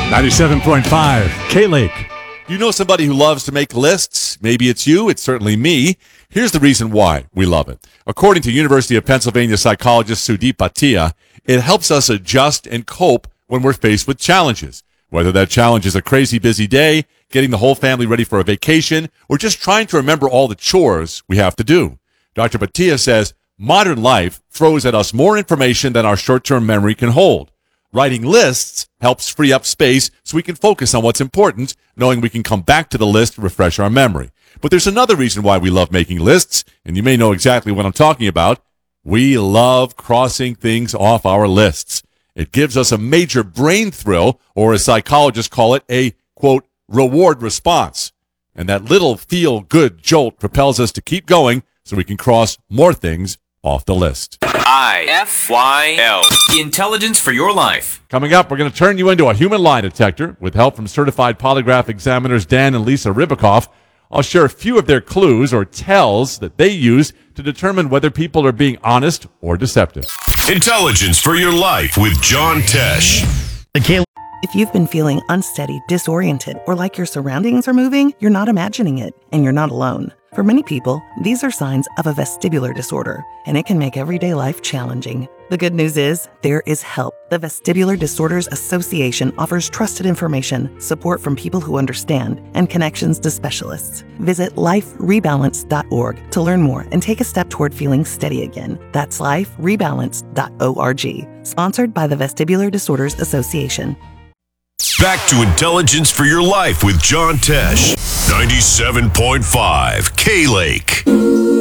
97.5 K-Lake. You know somebody who loves to make lists? Maybe it's you. It's certainly me. Here's the reason why we love it. According to University of Pennsylvania psychologist Sudeep Bhatia, it helps us adjust and cope when we're faced with challenges. Whether that challenge is a crazy busy day, getting the whole family ready for a vacation, or just trying to remember all the chores we have to do. Dr. Bhatia says modern life throws at us more information than our short-term memory can hold. Writing lists helps free up space so we can focus on what's important, knowing we can come back to the list to refresh our memory. But there's another reason why we love making lists, and you may know exactly what I'm talking about. We love crossing things off our lists. It gives us a major brain thrill, or as psychologists call it, a, quote, reward response. And that little feel-good jolt propels us to keep going so we can cross more things off the list. IFYL. Intelligence for your life. Coming up, we're going to turn you into a human lie detector with help from certified polygraph examiners Dan and Lisa Ribicoff. I'll share a few of their clues or tells that they use to determine whether people are being honest or deceptive. Intelligence for your life with John Tesh. If you've been feeling unsteady, disoriented, or like your surroundings are moving, you're not imagining it, and you're not alone. For many people, these are signs of a vestibular disorder, and it can make everyday life challenging. The good news is, there is help. The Vestibular Disorders Association offers trusted information, support from people who understand, and connections to specialists. Visit liferebalance.org to learn more and take a step toward feeling steady again. That's liferebalance.org. Sponsored by the Vestibular Disorders Association. Back to Intelligence for your life with John Tesh. 97.5 K-Lake.